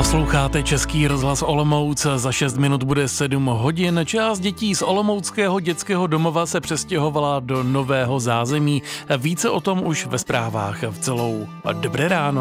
Posloucháte Český rozhlas Olomouc, za 6 minut bude 7 hodin. Část dětí z olomouckého dětského domova se přestěhovala do nového zázemí. Více o tom už ve zprávách v celou. Dobré ráno.